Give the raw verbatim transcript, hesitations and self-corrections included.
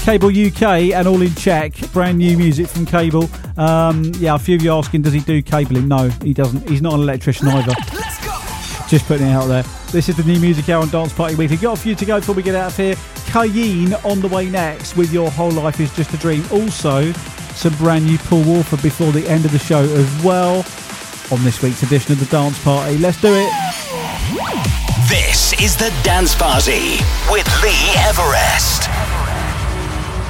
Cable U K and All in Check, brand new music from Cable. Um, yeah, a few of you asking, does he do cabling? No, he doesn't. He's not an electrician either. Let's go. Just putting it out there. This is the New Music Hour on Dance Party Weekly. Got a few to go before we get out of here. Cayenne on the way next with Your Whole Life Is Just a Dream. Also, some brand new Paul Walker before the end of the show as well on this week's edition of the Dance Party. Let's do it. This is the Dance Party with Lee Everest.